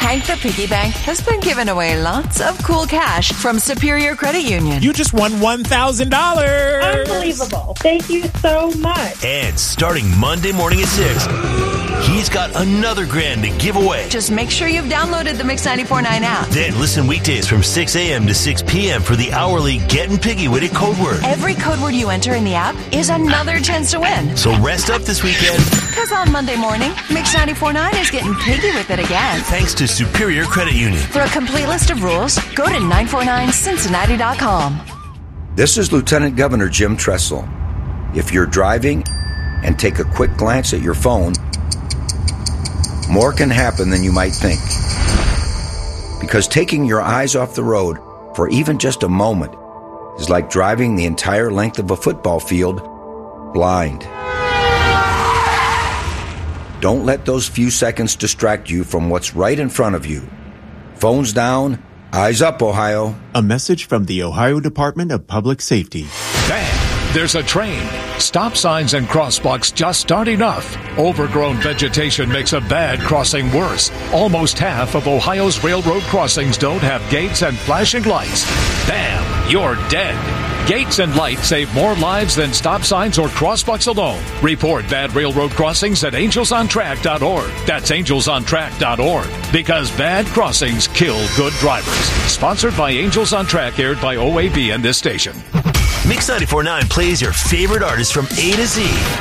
Hank the Piggy Bank has been giving away lots of cool cash from Superior Credit Union. You just won $1,000. Unbelievable. Thank you so much. And starting Monday morning at 6, he's got another grand to give away. Just make sure you've downloaded the Mix 94.9 app. Then listen weekdays from 6 a.m. to 6 p.m. for the hourly Getting Piggy-witted code word. Every code word you enter in the app is another chance to win. So rest up this weekend. Because on Monday morning, Mix 94.9 is getting piggy with it again. Thanks to Superior Credit Union. For a complete list of rules, go to 949cincinnati.com. This is Lieutenant Governor Jim Tressel. If you're driving and take a quick glance at your phone, more can happen than you might think. Because taking your eyes off the road for even just a moment is like driving the entire length of a football field blind. Don't let those few seconds distract you from what's right in front of you. Phones down, eyes up, Ohio. A message from the Ohio Department of Public Safety. Bang! There's a train. Stop signs and crosswalks just aren't enough. Overgrown vegetation makes a bad crossing worse. Almost half of Ohio's railroad crossings don't have gates and flashing lights. Bam! You're dead. Gates and lights save more lives than stop signs or crosswalks alone. Report bad railroad crossings at angelsontrack.org. That's angelsontrack.org. Because bad crossings kill good drivers. Sponsored by Angels on Track, aired by OAB and this station. Mix 94.9 plays your favorite artists from A to Z.